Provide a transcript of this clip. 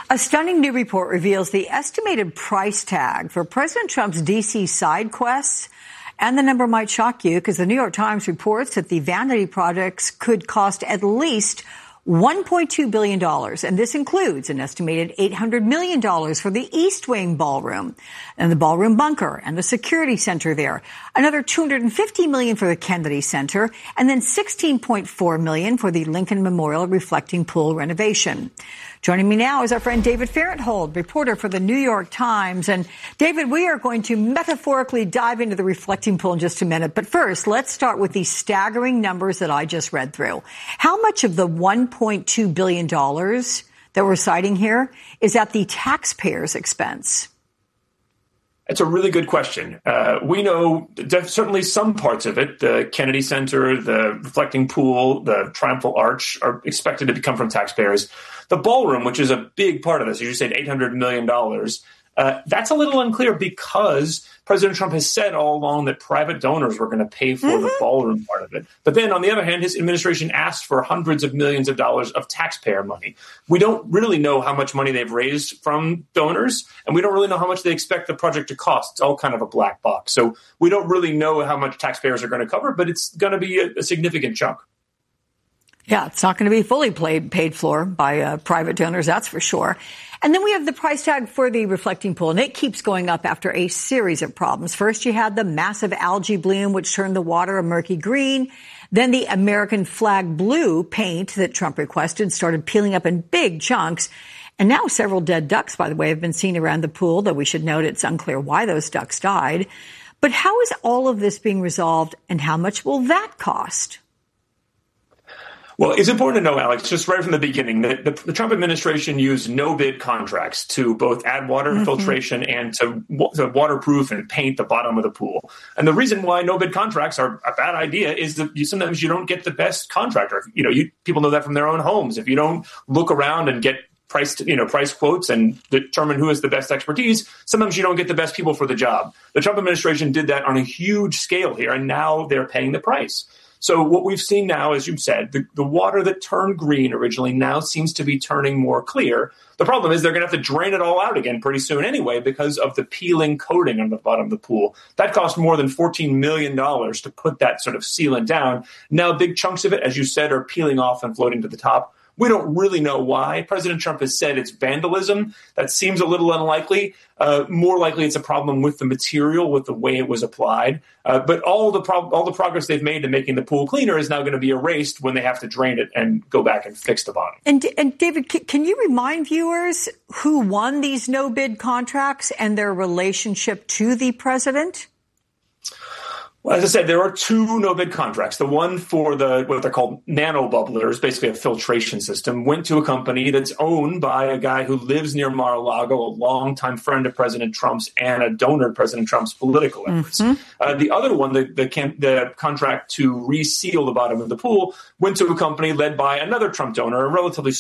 A stunning new report reveals the estimated price tag for President Trump's D.C. side quests. And the number might shock you because the New York Times reports that the vanity projects could cost at least $1.2 billion. And this includes an estimated $800 million for the East Wing Ballroom and the Ballroom Bunker and the security center there. Another $250 million for the Kennedy Center and then $16.4 million for the Lincoln Memorial Reflecting Pool renovation. Joining me now is our friend David Fahrenthold, reporter for the New York Times. And David, we are going to metaphorically dive into the reflecting pool in just a minute. But first, let's start with these staggering numbers that I just read through. How much of the $1.2 billion that we're citing here is at the taxpayers' expense? It's a really good question. We know certainly some parts of it, the Kennedy Center, the reflecting pool, the Triumphal Arch, are expected to come from taxpayers. The ballroom, which is a big part of this, as you said, $800 million, that's a little unclear because President Trump has said all along that private donors were going to pay for the ballroom part of it. But then, on the other hand, his administration asked for hundreds of millions of dollars of taxpayer money. We don't really know how much money they've raised from donors, and we don't really know how much they expect the project to cost. It's all kind of a black box. So we don't really know how much taxpayers are going to cover, but it's going to be a significant chunk. Yeah, it's not going to be fully paid for by private donors, that's for sure. And then we have the price tag for the reflecting pool, and it keeps going up after a series of problems. First, you had the massive algae bloom, which turned the water a murky green. Then the American flag blue paint that Trump requested started peeling up in big chunks. And now several dead ducks, by the way, have been seen around the pool, though we should note it's unclear why those ducks died. But how is all of this being resolved, and how much will that cost? Well, it's important to know, Alex, just right from the beginning, that the Trump administration used no-bid contracts to both add water filtration and to waterproof and paint the bottom of the pool. And the reason why no-bid contracts are a bad idea is that sometimes you don't get the best contractor. People know that from their own homes. If you don't look around and get price quotes and determine who has the best expertise, sometimes you don't get the best people for the job. The Trump administration did that on a huge scale here, and now they're paying the price. So what we've seen now, as you said, the water that turned green originally now seems to be turning more clear. The problem is they're going to have to drain it all out again pretty soon anyway because of the peeling coating on the bottom of the pool. That cost more than $14 million to put that sort of sealant down. Now big chunks of it, as you said, are peeling off and floating to the top. We don't really know why. President Trump has said it's vandalism. That seems a little unlikely. More likely it's a problem with the material, with the way it was applied. But all the progress they've made in making the pool cleaner is now going to be erased when they have to drain it and go back and fix the bottom. And David, can you remind viewers who won these no-bid contracts and their relationship to the president? Well, as I said, there are two no-bid contracts. The one for what they're called nano bubblers, basically a filtration system, went to a company that's owned by a guy who lives near Mar-a-Lago, a longtime friend of President Trump's and a donor of President Trump's political efforts. The other one, the contract to reseal the bottom of the pool, went to a company led by another Trump donor, a relatively